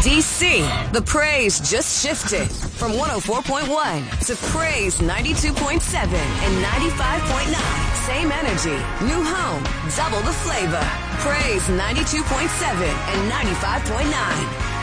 DC, the praise just shifted from 104.1 to praise 92.7 and 95.9. Same energy, new home, double the flavor. Praise 92.7 and 95.9.